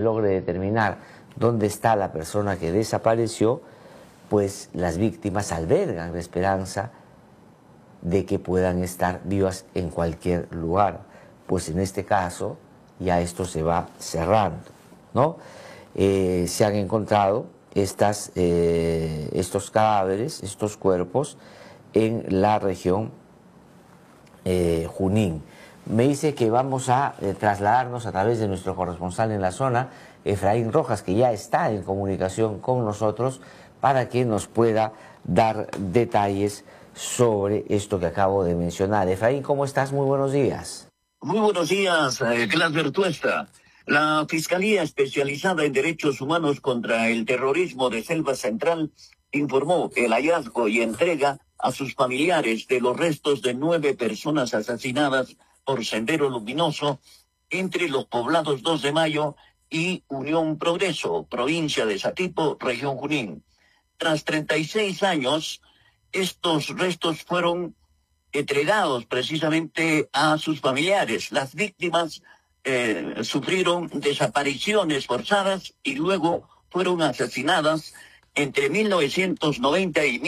logre determinar dónde está la persona que desapareció, pues las víctimas albergan la esperanza de que puedan estar vivas en cualquier lugar. Pues en este caso ya esto se va cerrando, ¿no? Se han encontrado estos cadáveres, estos cuerpos, en la región Junín. Me dice que vamos a trasladarnos a través de nuestro corresponsal en la zona, Efraín Rojas, que ya está en comunicación con nosotros para que nos pueda dar detalles sobre esto que acabo de mencionar. Efraín, ¿cómo estás? Muy buenos días. Muy buenos días, Glasber Tuesta. La Fiscalía Especializada en Derechos Humanos contra el Terrorismo de Selva Central informó el hallazgo y entrega a sus familiares de los restos de 9 personas asesinadas por Sendero Luminoso entre los poblados 2 de Mayo y Unión Progreso, provincia de Satipo, región Junín. Tras 36 años, estos restos fueron entregados precisamente a sus familiares. Las víctimas sufrieron desapariciones forzadas y luego fueron asesinadas entre 1990 y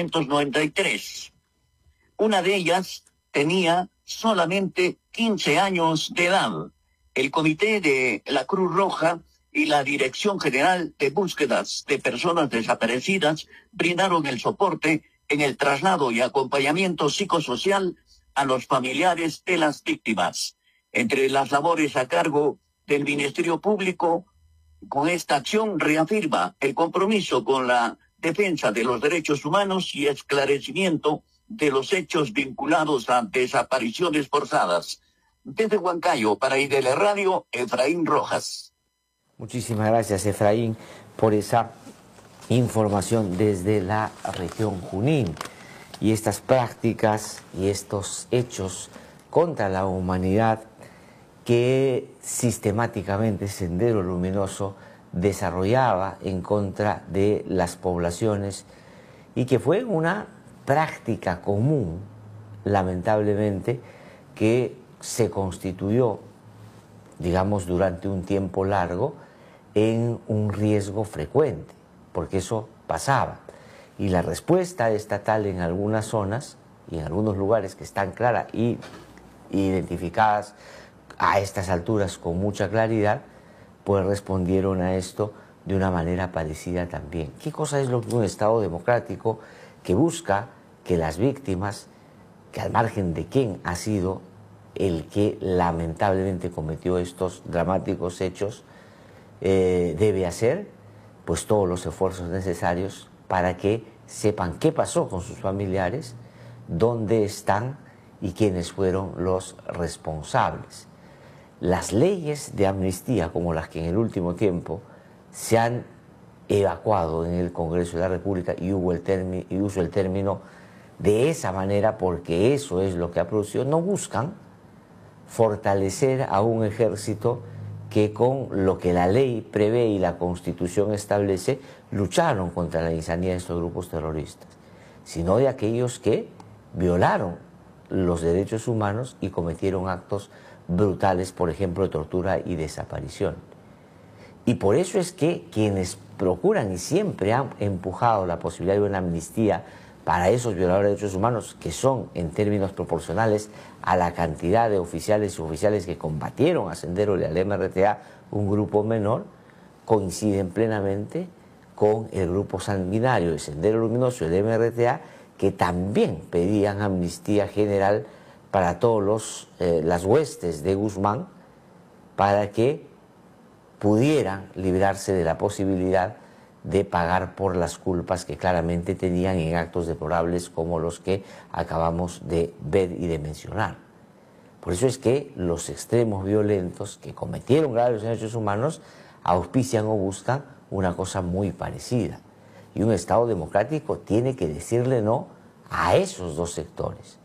1993. Una de ellas tenía solamente 15 años de edad. El Comité de la Cruz Roja y la Dirección General de Búsquedas de Personas Desaparecidas brindaron el soporte en el traslado y acompañamiento psicosocial a los familiares de las víctimas. Entre las labores a cargo del Ministerio Público, con esta acción reafirma el compromiso con la defensa de los derechos humanos y esclarecimiento de los hechos vinculados a desapariciones forzadas. Desde Huancayo, para IDL Radio, Efraín Rojas. Muchísimas gracias, Efraín, por esa información desde la región Junín. Y estas prácticas y estos hechos contra la humanidad que sistemáticamente Sendero Luminoso desarrollaba en contra de las poblaciones y que fue una práctica común, lamentablemente, que se constituyó, digamos, durante un tiempo largo en un riesgo frecuente, porque eso pasaba. Y la respuesta estatal en algunas zonas y en algunos lugares que están claras y identificadas a estas alturas con mucha claridad, pues respondieron a esto de una manera parecida también. ¿Qué cosa es lo que un Estado democrático que busca que las víctimas, que al margen de quién ha sido el que lamentablemente cometió estos dramáticos hechos, debe hacer? Pues todos los esfuerzos necesarios para que sepan qué pasó con sus familiares, dónde están y quiénes fueron los responsables. Las leyes de amnistía, como las que en el último tiempo se han evacuado en el Congreso de la República, y uso el término de esa manera porque eso es lo que ha producido, no buscan fortalecer a un ejército que con lo que la ley prevé y la Constitución establece lucharon contra la insanía de estos grupos terroristas, sino de aquellos que violaron los derechos humanos y cometieron actos brutales, por ejemplo, de tortura y desaparición. Y por eso es que quienes procuran y siempre han empujado la posibilidad de una amnistía para esos violadores de derechos humanos, que son en términos proporcionales a la cantidad de oficiales y suboficiales que combatieron a Sendero y al MRTA, un grupo menor, coinciden plenamente con el grupo sanguinario de Sendero Luminoso y el MRTA, que también pedían amnistía general para todos las huestes de Guzmán, para que pudieran librarse de la posibilidad de pagar por las culpas que claramente tenían en actos deplorables como los que acabamos de ver y de mencionar. Por eso es que los extremos violentos que cometieron graves derechos humanos auspician o buscan una cosa muy parecida. Y un Estado democrático tiene que decirle no a esos dos sectores.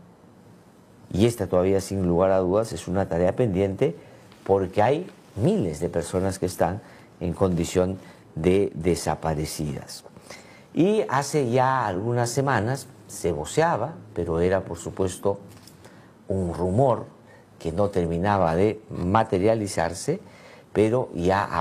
Y esta todavía, sin lugar a dudas, es una tarea pendiente, porque hay miles de personas que están en condición de desaparecidas. Y hace ya algunas semanas se voceaba, pero era por supuesto un rumor que no terminaba de materializarse, pero ya